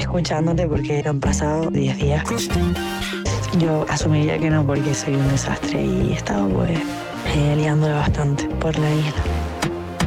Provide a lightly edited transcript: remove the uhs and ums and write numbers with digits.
escuchándote porque han pasado 10 días. Yo asumiría que no porque soy un desastre y he estado pues liándola bastante por la isla.